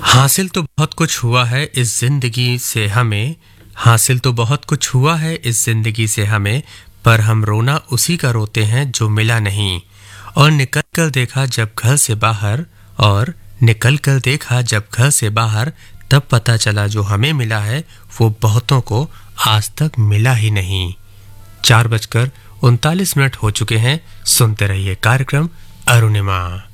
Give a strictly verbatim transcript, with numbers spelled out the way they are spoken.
हासिल तो बहुत कुछ हुआ है इस जिंदगी से हमें हासिल तो बहुत कुछ हुआ है इस जिंदगी से हमें पर हम रोना उसी का रोते हैं जो मिला नहीं और निकल कर देखा जब घर से बाहर और निकल कर देखा जब घर से बाहर तब पता चला जो हमें मिला है वो बहुतों को आज तक मिला ही नहीं। चार बजकर उनतालीस मिनट हो चुके हैं। सुनते रहिए कार्यक्रम अरुणिमा।